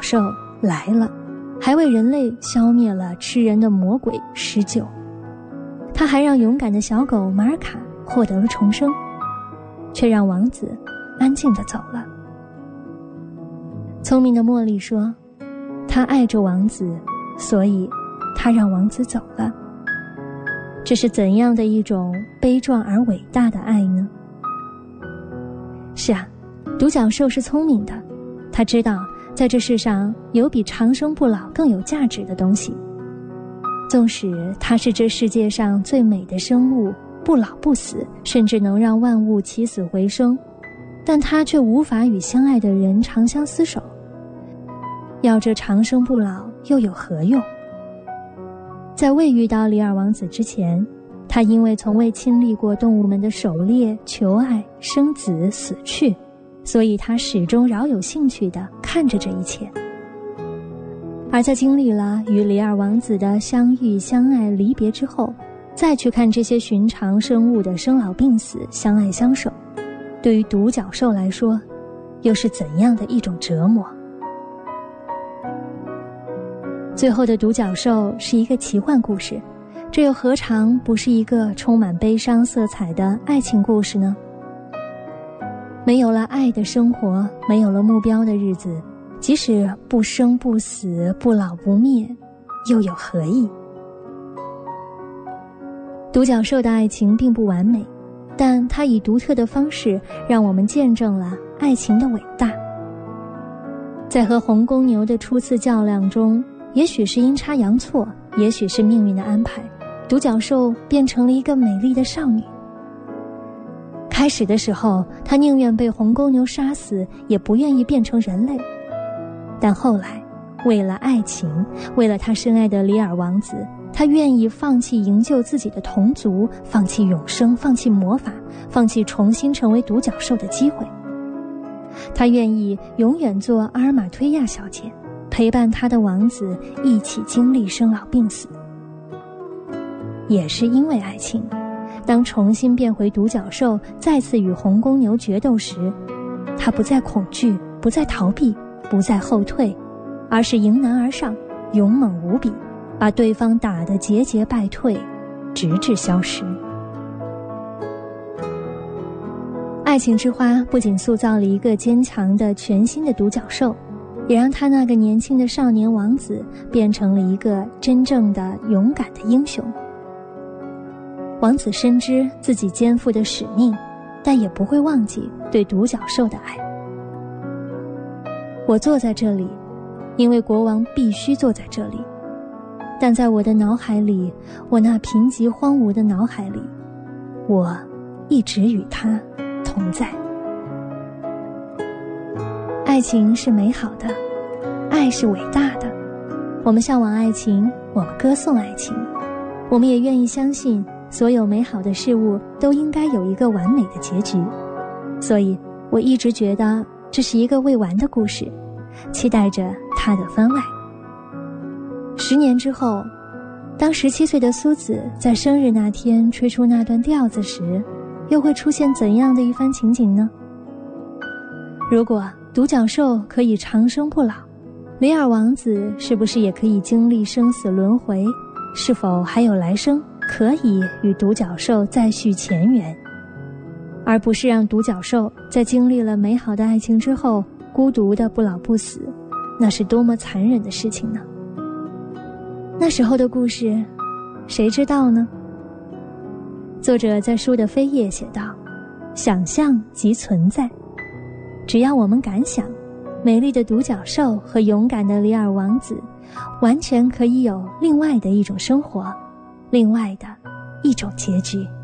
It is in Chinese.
兽来了，还为人类消灭了吃人的魔鬼施救。他还让勇敢的小狗马尔卡获得了重生，却让王子安静地走了。聪明的茉莉说，他爱着王子，所以他让王子走了。这是怎样的一种悲壮而伟大的爱呢？是啊，独角兽是聪明的，他知道在这世上有比长生不老更有价值的东西。纵使它是这世界上最美的生物，不老不死，甚至能让万物起死回生，但它却无法与相爱的人长相厮守。要这长生不老又有何用？在未遇到里尔王子之前，他因为从未亲历过动物们的狩猎、求爱、生子、死去，所以他始终饶有兴趣地看着这一切。而在经历了与里尔王子的相遇、相爱、离别之后，再去看这些寻常生物的生老病死、相爱相守，对于独角兽来说，又是怎样的一种折磨？最后的独角兽是一个奇幻故事，这又何尝不是一个充满悲伤色彩的爱情故事呢？没有了爱的生活，没有了目标的日子，即使不生不死，不老不灭，又有何意？独角兽的爱情并不完美，但它以独特的方式让我们见证了爱情的伟大。在和红公牛的初次较量中，也许是阴差阳错，也许是命运的安排，独角兽变成了一个美丽的少女。开始的时候，她宁愿被红公牛杀死，也不愿意变成人类。但后来，为了爱情，为了她深爱的里尔王子，她愿意放弃营救自己的同族，放弃永生，放弃魔法，放弃重新成为独角兽的机会。她愿意永远做阿尔玛推亚小姐，陪伴她的王子一起经历生老病死。也是因为爱情，当重新变回独角兽，再次与红公牛决斗时，她不再恐惧，不再逃避，不再后退，而是迎难而上，勇猛无比，把对方打得节节败退，直至消失。爱情之花不仅塑造了一个坚强的全新的独角兽，也让他那个年轻的少年王子变成了一个真正的勇敢的英雄。王子深知自己肩负的使命，但也不会忘记对独角兽的爱。我坐在这里，因为国王必须坐在这里，但在我的脑海里，我那贫瘠荒芜的脑海里，我一直与他同在。爱情是美好的，爱是伟大的，我们向往爱情，我们歌颂爱情，我们也愿意相信所有美好的事物都应该有一个完美的结局。所以我一直觉得这是一个未完的故事，期待着它的番外。10年之后，当17岁的苏子在生日那天吹出那段调子时，又会出现怎样的一番情景呢？如果独角兽可以长生不老，里尔王子是不是也可以经历生死轮回？是否还有来生可以与独角兽再续前缘，而不是让独角兽在经历了美好的爱情之后孤独的不老不死？那是多么残忍的事情呢？那时候的故事谁知道呢？作者在书的扉页写道，想象即存在，只要我们敢想，美丽的独角兽和勇敢的里尔王子完全可以有另外的一种生活，另外的一种结局。